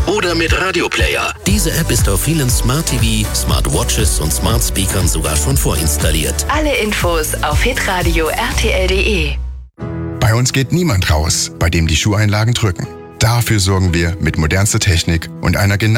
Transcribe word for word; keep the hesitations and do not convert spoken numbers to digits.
oder mit Radioplayer. Diese App ist auf vielen Smart T V, Smartwatches und Smart Speakern sogar schon vorinstalliert. Alle Infos auf hitradio punkt r t l punkt d e. Bei uns geht niemand raus, bei dem die Schuheinlagen drücken. Dafür sorgen wir mit modernster Technik und einer genauen